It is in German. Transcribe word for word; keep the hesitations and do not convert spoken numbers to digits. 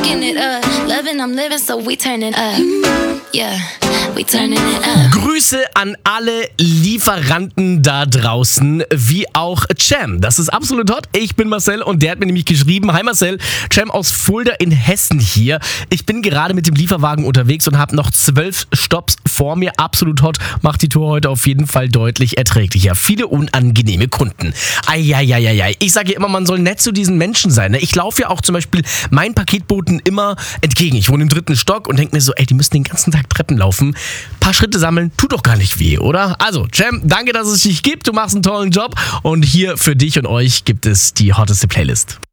fucking it up. Loving, I'm living, so we turning up. Yeah, we turning it up. Grüße an alle Lieferanten da draußen, wie auch Cem. Das ist absolut hot. Ich bin Marcel und der hat mir nämlich geschrieben: Hi Marcel, Cem aus Fulda in Hessen hier. Ich bin gerade mit dem Lieferwagen unterwegs und habe noch zwölf Stopps vor mir. Absolut hot. Macht die Tour heute auf jeden Fall deutlich erträglicher. Viele unangenehme Kunden. Eieieiei. Ich sage ja immer, man soll nett zu diesen Menschen sein. Ich laufe ja auch zum Beispiel meinen Paketboten immer entgegen. Ich wohne im dritten Stock und denke mir so, ey, die müssen den ganzen Tag Treppen laufen. Ein paar Schritte sammeln, tut doch gar nicht weh, oder? Also, Cem, danke, dass es dich gibt. Du machst einen tollen Job. Und hier für dich und euch gibt es die hotteste Playlist.